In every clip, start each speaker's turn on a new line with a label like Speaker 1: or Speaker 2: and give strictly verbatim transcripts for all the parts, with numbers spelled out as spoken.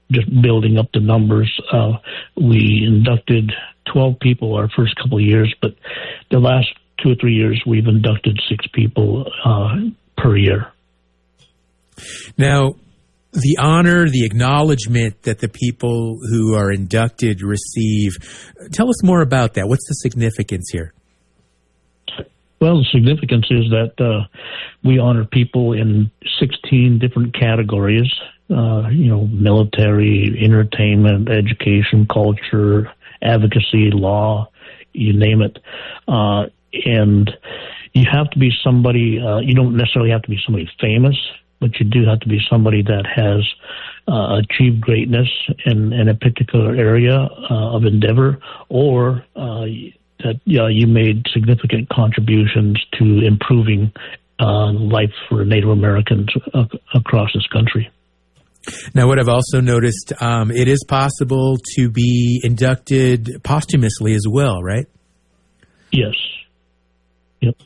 Speaker 1: just building up the numbers. Uh, we inducted twelve people our first couple of years, but the last two or three years we've inducted six people uh, per year.
Speaker 2: Now, the honor, the acknowledgement that the people who are inducted receive, tell us more about that. What's the significance here?
Speaker 1: Well, the significance is that uh, we honor people in sixteen different categories, uh, you know, military, entertainment, education, culture, advocacy, law, you name it. Uh, and you have to be somebody, uh, you don't necessarily have to be somebody famous, but you do have to be somebody that has uh, achieved greatness in, in a particular area uh, of endeavor, or uh, that uh, you made significant contributions to improving uh, life for Native Americans uh, across this country.
Speaker 2: Now, what I've also noticed, um, it is possible to be inducted posthumously as well, right?
Speaker 1: Yes. Yep.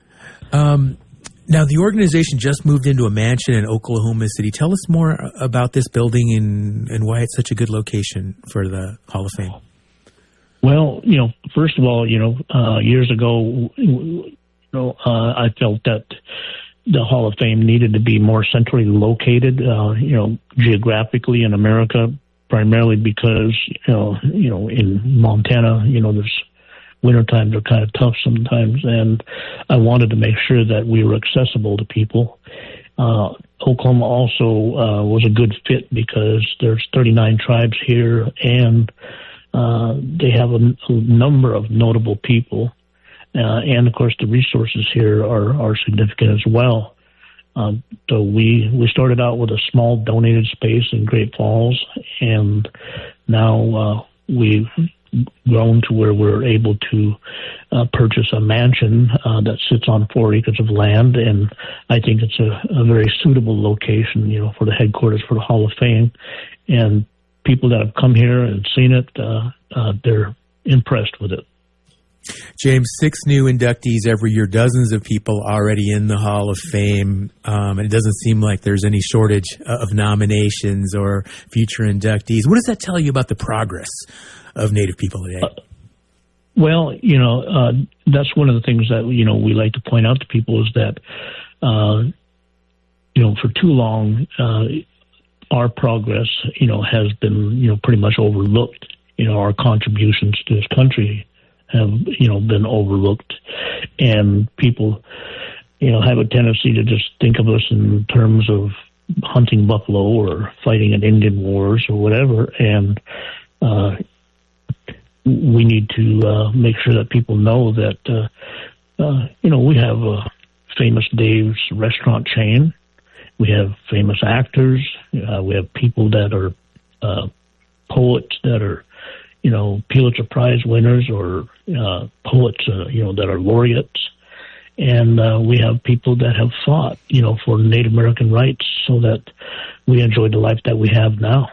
Speaker 2: Um, now, the organization just moved into a mansion in Oklahoma City. Tell us more about this building and, and why it's such a good location for the Hall of Fame.
Speaker 1: Well, you know, first of all, you know, uh, years ago, you know, uh, I felt that the Hall of Fame needed to be more centrally located, uh, you know, geographically in America, primarily because, you know, you know, in Montana, you know, there's winter times are kind of tough sometimes, and I wanted to make sure that we were accessible to people. Uh, Oklahoma also uh, was a good fit because there's thirty-nine tribes here, and uh, they have a, a number of notable people. Uh, and, of course, the resources here are, are significant as well. Um, so we, we started out with a small donated space in Great Falls, and now uh, we've grown to where we're able to uh, purchase a mansion uh, that sits on four acres of land, and I think it's a, a very suitable location, you know, for the headquarters for the Hall of Fame. And people that have come here and seen it, uh, uh, they're impressed with it.
Speaker 2: James, six new inductees every year, dozens of people already in the Hall of Fame, um, and it doesn't seem like there's any shortage of nominations or future inductees. What does that tell you about the progress of Native people today?
Speaker 1: Uh, well, you know, uh, that's one of the things that, you know, we like to point out to people is that, uh, you know, for too long, uh, our progress, you know, has been, you know, pretty much overlooked. You know, our contributions to this country have, you know, been overlooked, and people, you know, have a tendency to just think of us in terms of hunting buffalo or fighting in Indian wars or whatever, and uh, we need to uh, make sure that people know that, uh, uh, you know, we have a famous Dave's restaurant chain, we have famous actors, uh, we have people that are uh, poets that are, you know, Pulitzer Prize winners or uh, poets, uh, you know, that are laureates. And uh, we have people that have fought, you know, for Native American rights so that we enjoy the life that we have now.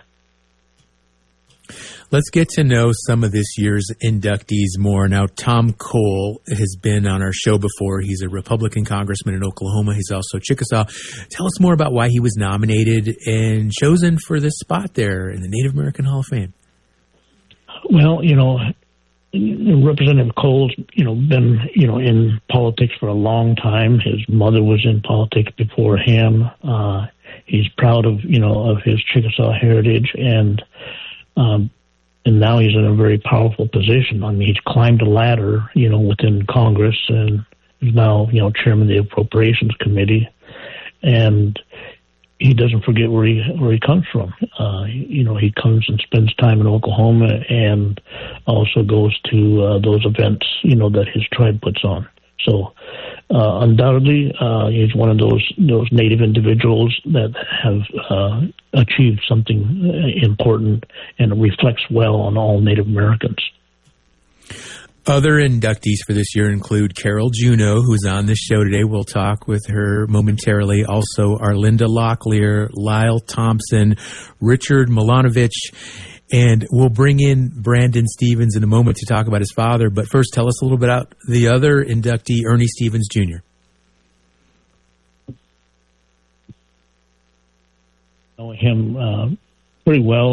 Speaker 2: Let's get to know some of this year's inductees more. Now, Tom Cole has been on our show before. He's a Republican congressman in Oklahoma. He's also Chickasaw. Tell us more about why he was nominated and chosen for this spot there in the Native American Hall of Fame.
Speaker 1: Well, you know, Representative Cole's, you know, been, you know, in politics for a long time. His mother was in politics before him. Uh, he's proud of, you know, of his Chickasaw heritage, and um, and now he's in a very powerful position. I mean, he's climbed a ladder, you know, within Congress, and he's now, you know, chairman of the Appropriations Committee, and he doesn't forget where he where he comes from. Uh, you know, he comes and spends time in Oklahoma, and also goes to uh, those events, you know, that his tribe puts on. So, uh, undoubtedly, uh, he's one of those those Native individuals that have uh, achieved something important, and it reflects well on all Native Americans.
Speaker 2: Other inductees for this year include Carol Juneau, who's on this show today. We'll talk with her momentarily. Also, Arlinda Locklear, Lyle Thompson, Richard Milanovich, and we'll bring in Brandon Stevens in a moment to talk about his father. But first, tell us a little bit about the other inductee, Ernie Stevens Junior
Speaker 1: Know him uh, pretty well.